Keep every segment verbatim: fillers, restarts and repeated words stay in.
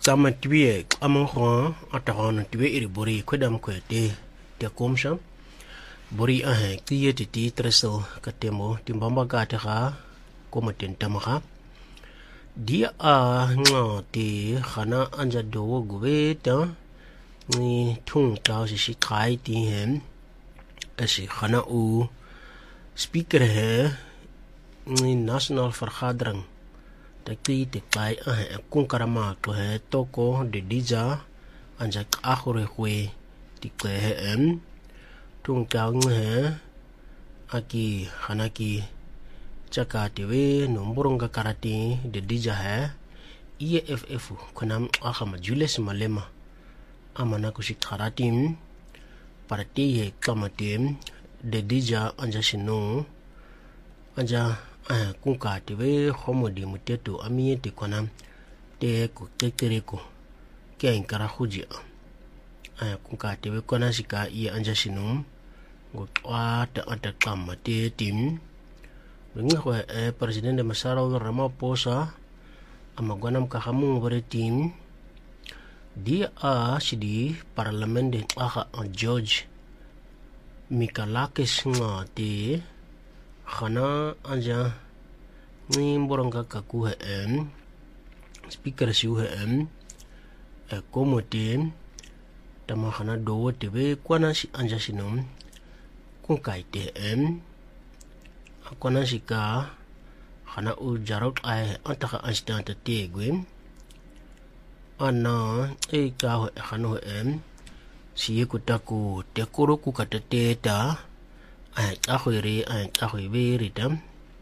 Tama tibie amang ho atagon tibie iri bori kwedam kwete te komsha bori ahe tiye titi tresel katemo timbamba gata ga komaten tamaga dia a ngo ti khana anja do gube ta ni thung ta si si khai ti hem asi khana u speaker he ni national vergadering takti te kai a kun karama to he toko de dija anja akhore khwe ti kle he em tung kaung he aki hanaki chaka tewe nomborong ka karati de dija he E F F kunam akhama Julius Malema amana kushik karatim parti he kamatim de dija anja sino anja ah kunka tewe homodi mutetu amiye te konam te ko tekereko ken kara huji ah kunka tewe kona sika i anja sinum go twata ata kamate tim wengi ko e president Masarau Ramaphosa amagonam ka hamu bare tim dia a sidi parliament de aha George Mikalakis ngate khana anja ni boranga kaku he em speaker siu he em e komotem tama khana do tebe kwana si anja sinom kun kaite em akwana sika khana u jarot ai antaka instant te gwem ana e ka ho khano em siye kutaku te koro ku katate ta ai tahwere ai tahwere dam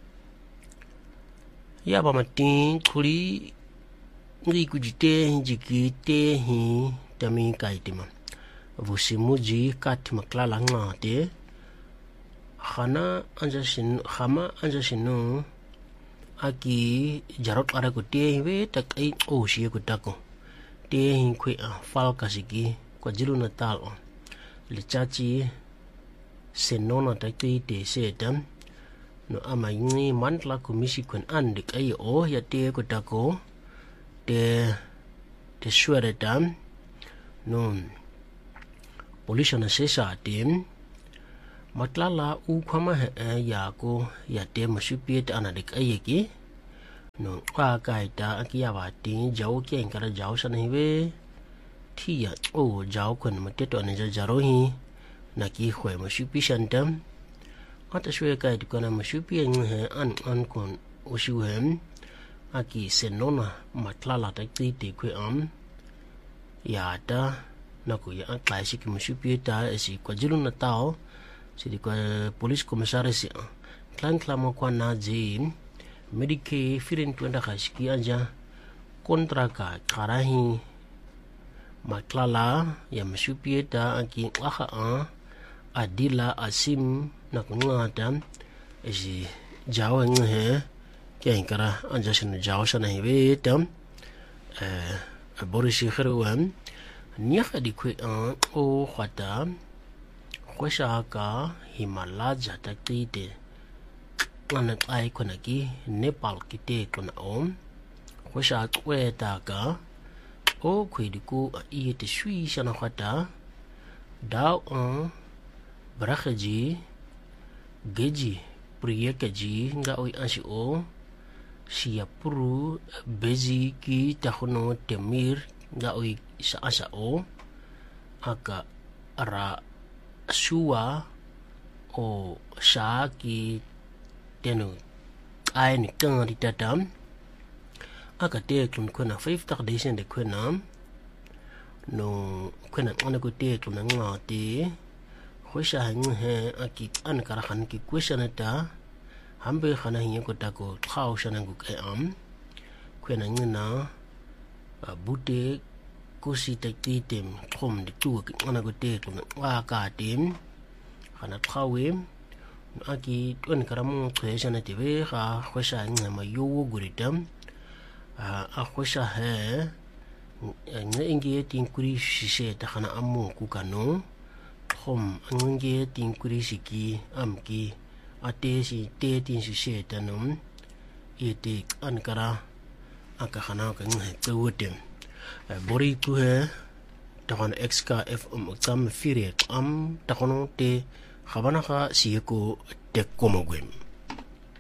ya ba matin kuri ngi kujite jikite hi tami kaitima vusimuji katima klala ngate khana anjasin khama anjasinu aki jarot ara kutie we tak ai o sie kutako te hi khwe fal kasiki kwajilu natal lichachi senona takti te setam no amaini mantla komisi kun andik ay o ya te ko tako te te sueretam no polisi na sesa tim matlala u khama ya ko ya te masupiet anadik ay ki no ka kaita akiya ba tin jaw ke kara jaw sanhiwe thiya o jaw kun mate to ne jaro hi naki khwe masupi shantam ata shwe kai dikona masupi he an an kon ushu hem aki senona matlala takti te khwe am ya ta naku ya classic masupi ta esi kwajilu na tao sidi kwa police commissaris klan klamo kwa na jim medike firin twenda khashki anja kontra ka karahi matlala ya masupi ta aki aha a adila asim nakungata esi jawa nghe kyan kara anjasin jawa sana hiwe tam eh borisi khirwan niya di kwe an o khata khosha ka himalaja takite anat ai konaki Nepal kite kona om khosha kwe ta ka o khwidiku i te shui sana khata daw an Brakhaji geji priyakaji nga oi ansi o siapuru bezi ki tahono temir nga oi sa asa o aka ara suwa o sa ki tenu ai ni kang di tatam aka te kun kuna five tak desen de kuna no kuna ona ko te kuna ngati khosha he aki an karahan ki question ta hambe khana hiye ko tako khau shana gu ke am kwena ngina bute kusi takti tem khom de tu ki ana go te tu wa ka tem khana khawe aki ton karamu khweshana te we kha khosha ngina ma yo guritam a khosha he nge inge tin kuri shishe ta khana amu ku kanu khom ange tin kuri siki amki ate si te tin si she tanum ite ankara aka khana ka nge tawtem bori tu he takon exka f um tsam fire am takono te khabana kha sieko te komogwem